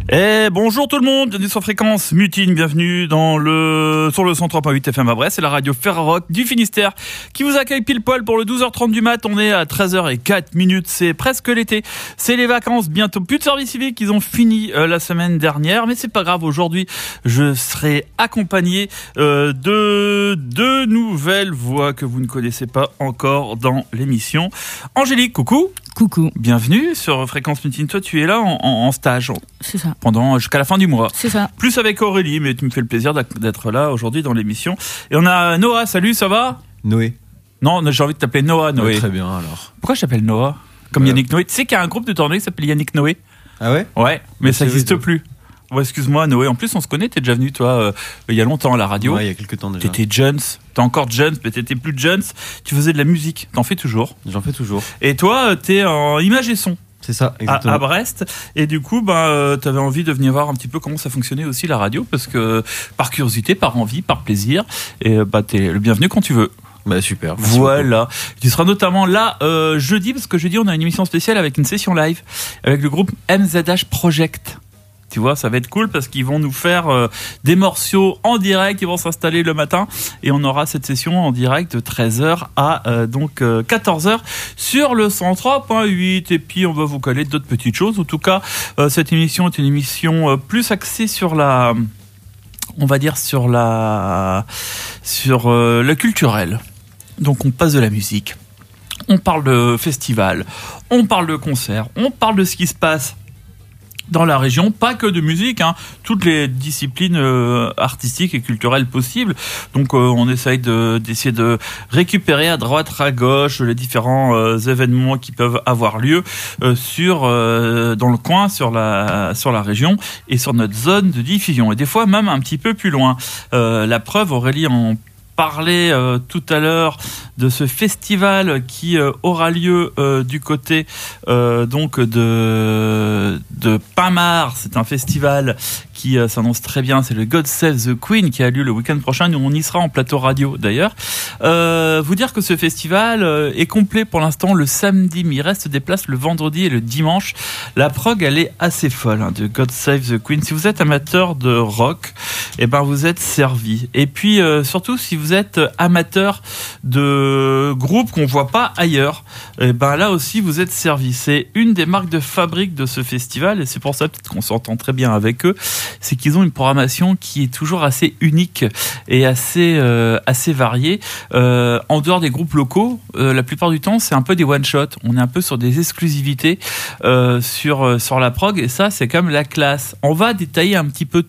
Et bonjour tout le monde, bienvenue sur Fréquence Mutine, bienvenue sur le 103.8 FM à Brest, c'est la radio Ferrarock du Finistère qui vous accueille pile poil pour le 12h30 du mat. On est à 13h04, c'est presque l'été, c'est les vacances, bientôt plus de service civique, ils ont fini la semaine dernière, mais c'est pas grave, aujourd'hui je serai accompagné de deux nouvelles voix que vous ne connaissez pas encore dans l'émission. Angélique, coucou. Coucou. Bienvenue sur Fréquence Mutine. Toi, tu es là en stage. C'est ça. Jusqu'à la fin du mois. C'est ça. Plus avec Aurélie, mais tu me fais le plaisir d'être là aujourd'hui dans l'émission. Et on a Noah. Salut, ça va ? Noé. Non, j'ai envie de t'appeler Noah, Noé. Ouais, très bien, alors. Pourquoi je t'appelle Noah ? Comme Yannick Noé. Tu sais qu'il y a un groupe de tournée qui s'appelle Yannick Noé ? Ah ouais ? Ouais, mais ça n'existe plus. Ouais, excuse-moi, Noé. En plus, on se connaît. T'es déjà venu, toi, il y a longtemps à la radio. Ouais, il y a quelques temps déjà. T'étais Jones. T'es encore Jones, mais t'étais plus Jones. Tu faisais de la musique. T'en fais toujours. J'en fais toujours. Et toi, t'es en image et son. C'est ça, exactement. À Brest. Et du coup, t'avais envie de venir voir un petit peu comment ça fonctionnait aussi la radio, parce que par curiosité, par envie, par plaisir. Et t'es le bienvenu quand tu veux. Bah super. Voilà. Tu seras notamment là jeudi, parce que jeudi on a une émission spéciale avec une session live avec le groupe MZH Project. Tu vois, ça va être cool parce qu'ils vont nous faire des morceaux en direct, ils vont s'installer le matin et on aura cette session en direct de 13h à 14h sur le 103.8 et puis on va vous coller d'autres petites choses. En tout cas, cette émission est une émission plus axée sur le culturel. Donc on passe de la musique, on parle de festival, on parle de concerts, on parle de ce qui se passe dans la région, pas que de musique, toutes les disciplines artistiques et culturelles possibles. Donc on essaye d'essayer de récupérer à droite, à gauche les différents événements qui peuvent avoir lieu dans le coin, sur la région et sur notre zone de diffusion. Et des fois même un petit peu plus loin. La preuve, Aurélie en parlait tout à l'heure de ce festival qui aura lieu du côté de Pinmar. C'est un festival qui s'annonce très bien, c'est le God Save the Queen qui a lieu le week-end prochain. Nous on y sera en plateau radio d'ailleurs. Vous dire que ce festival est complet pour l'instant le samedi, mais il reste des places le vendredi et le dimanche. La prog elle est assez folle de God Save the Queen. Si vous êtes amateur de rock, vous êtes servi. Et puis surtout si vous êtes amateur de groupes qu'on voit pas ailleurs, là aussi vous êtes servi. C'est une des marques de fabrique de ce festival et c'est pour ça peut-être qu'on s'entend très bien avec eux. C'est qu'ils ont une programmation qui est toujours assez unique et assez variée. En dehors des groupes locaux, la plupart du temps, c'est un peu des one-shots. On est un peu sur des exclusivités sur la prog et ça, c'est quand même la classe. On va détailler un petit peu